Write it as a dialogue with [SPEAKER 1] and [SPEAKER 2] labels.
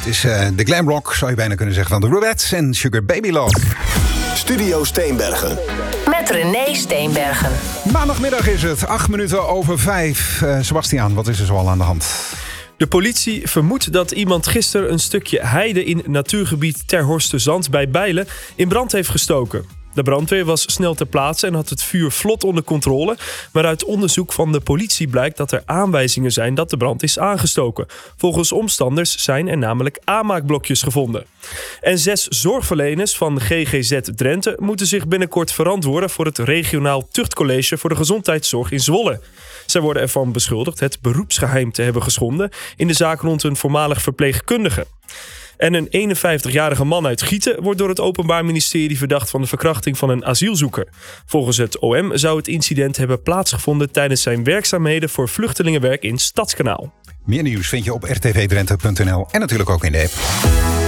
[SPEAKER 1] is de glam rock, zou je bijna kunnen zeggen, van de Rubettes en Sugar Baby Love.
[SPEAKER 2] Studio Steenbergen.
[SPEAKER 3] Met René Steenbergen.
[SPEAKER 1] Maandagmiddag is het, 5:08. Sebastiaan, wat is er zoal aan de hand?
[SPEAKER 4] De politie vermoedt dat iemand gisteren een stukje heide in natuurgebied Ter Horstezand bij Bijlen in brand heeft gestoken. De brandweer was snel ter plaatse en had het vuur vlot onder controle. Maar uit onderzoek van de politie blijkt dat er aanwijzingen zijn dat de brand is aangestoken. Volgens omstanders zijn er namelijk aanmaakblokjes gevonden. En 6 zorgverleners van GGZ Drenthe moeten zich binnenkort verantwoorden voor het regionaal tuchtcollege voor de gezondheidszorg in Zwolle. Zij worden ervan beschuldigd het beroepsgeheim te hebben geschonden in de zaak rond een voormalig verpleegkundige. En een 51-jarige man uit Gieten wordt door het Openbaar Ministerie verdacht van de verkrachting van een asielzoeker. Volgens het OM zou het incident hebben plaatsgevonden tijdens zijn werkzaamheden voor vluchtelingenwerk in Stadskanaal.
[SPEAKER 1] Meer nieuws vind je op rtvdrenthe.nl en natuurlijk ook in de app.